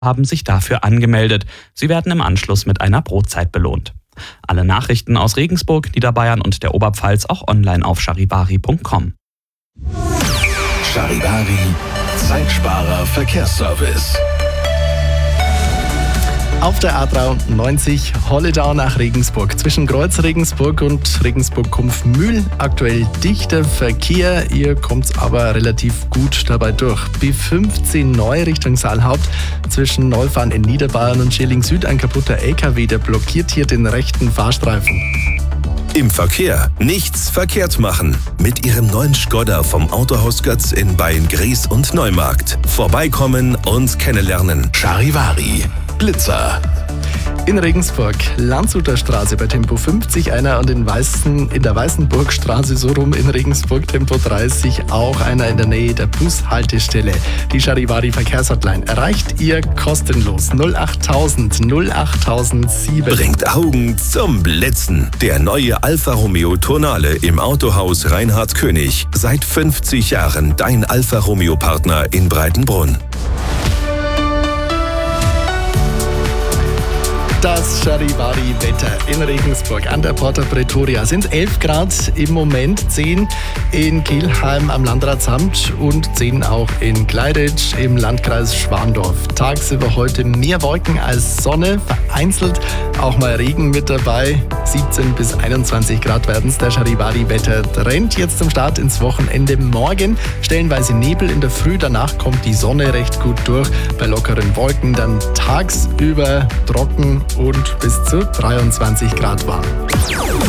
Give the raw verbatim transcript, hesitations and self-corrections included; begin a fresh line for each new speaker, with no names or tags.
haben sich dafür angemeldet. Sie werden im Anschluss mit einer Brotzeit belohnt. Alle Nachrichten aus Regensburg, Niederbayern und der Oberpfalz auch online auf charivari punkt com.
Charivari, Zeitsparer Verkehrsservice.
Auf der A dreiundneunzig Holledau nach Regensburg. Zwischen Kreuz Regensburg und Regensburg-Kumpfmühl aktuell dichter Verkehr. Ihr kommt aber relativ gut dabei durch. B fünfzehn neu Richtung Saalhaupt. Zwischen Neufahren in Niederbayern und Schilling Süd ein kaputter L K W, der blockiert hier den rechten Fahrstreifen.
Im Verkehr nichts verkehrt machen. Mit Ihrem neuen Skoda vom Autohaus Götz in Beilngries und Neumarkt. Vorbeikommen und kennenlernen. Charivari. Blitzer.
In Regensburg, Landshuter Straße bei Tempo fünfzig einer und in, Weißen, in der Weißenburgstraße so rum in Regensburg Tempo dreißig auch einer in der Nähe der Bushaltestelle. Die Charivari Verkehrshotline erreicht ihr kostenlos null achttausend null achttausendsieben.
Bringt Augen zum Blitzen. Der neue Alfa Romeo Tonale im Autohaus Reinhard König. Seit fünfzig Jahren dein Alfa Romeo Partner in Breitenbrunn.
Das Charivari-Wetter in Regensburg an der Porta Pretoria sind elf Grad im Moment, zehn in Kelheim am Landratsamt und zehn auch in Gleiritsch im Landkreis Schwandorf. Tagsüber heute mehr Wolken als Sonne, vereinzelt auch mal Regen mit dabei. siebzehn bis einundzwanzig Grad werden es. Der Charivari-Wetter-Trend jetzt zum Start ins Wochenende. Morgen stellenweise Nebel in der Früh, danach kommt die Sonne recht gut durch bei lockeren Wolken, dann tagsüber trocken und bis zu dreiundzwanzig Grad warm.